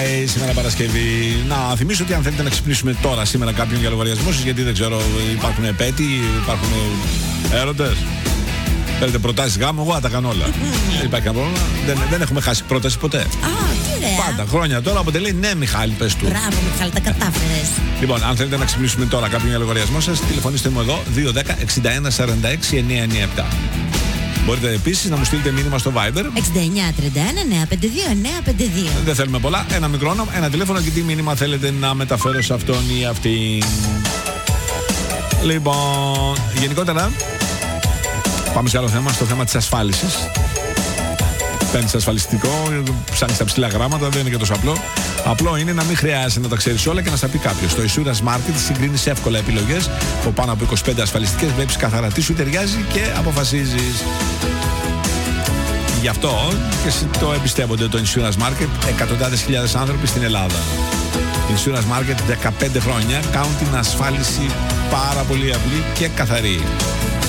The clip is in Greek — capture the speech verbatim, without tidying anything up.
Day, σήμερα Παρασκευή. Να θυμίσω ότι αν θέλετε να ξυπνήσουμε τώρα σήμερα κάποιον για λογαριασμό σας, γιατί δεν ξέρω, υπάρχουν επέτειοι, υπάρχουν έρωτες. Θέλετε προτάσεις γάμου, εγώ θα τα κάνω όλα. Δεν υπάρχει κανένα πρόβλημα. Δεν, δεν έχουμε χάσει πρόταση ποτέ. Α, τι ωραία. Πάντα χρόνια τώρα αποτελεί ναι, Μιχάλη, πες του. Μπράβο, Μιχάλη, τα κατάφερες. Λοιπόν, αν θέλετε να ξυπνήσουμε τώρα κάποιον για λογαριασμό σας, τηλεφωνήστε μου εδώ δύο ένα μηδέν εξήντα ένα σαράντα έξι εννιακόσια ενενήντα επτά. Μπορείτε επίσης να μου στείλετε μήνυμα στο Viber εξήντα εννιά τριάντα ένα εννιακόσια πενήντα δύο εννιακόσια πενήντα δύο. Δεν θέλουμε πολλά, ένα μικρό όνομα, ένα τηλέφωνο και τι μήνυμα θέλετε να μεταφέρω σε αυτόν ή αυτήν. Λοιπόν, γενικότερα πάμε σε άλλο θέμα, στο θέμα της ασφάλισης. Παίρνεις ασφαλιστικό, ψάχνεις τα ψηλά γράμματα, δεν είναι και τόσο απλό. Απλό είναι να μην χρειάζεται να τα ξέρεις όλα και να στα πει κάποιος. Στο Insurance Market συγκρίνεις εύκολα επιλογές από πάνω από είκοσι πέντε ασφαλιστικές, βλέπεις καθαρά τι σου ταιριάζει και αποφασίζεις. Γι' αυτό και το εμπιστεύονται το Insurance Market εκατοντάδες χιλιάδες άνθρωποι στην Ελλάδα. Insurance Market δεκαπέντε χρόνια κάνουν την ασφάλιση πάρα πολύ απλή και καθαρή.